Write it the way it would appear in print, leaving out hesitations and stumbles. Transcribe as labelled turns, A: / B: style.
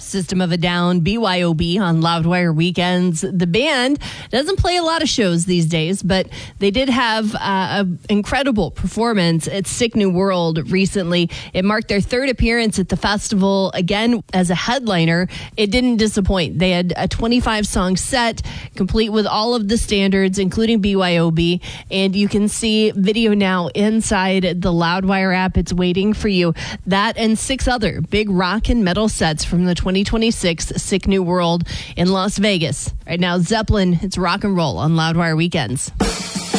A: System of a Down, BYOB on Loudwire Weekends. The band doesn't play a lot of shows these days, but they did have an incredible performance at Sick New World recently. It marked their third appearance at the festival, again as a headliner. It didn't disappoint. They had a 25-song set, complete with all of the standards, including BYOB, and you can see video now inside the Loudwire app. It's waiting for you. That and 6 other big rock and metal sets from the 2026 Sick New World in Las Vegas. Right now, Zeppelin, it's rock and roll on Loudwire Weekends.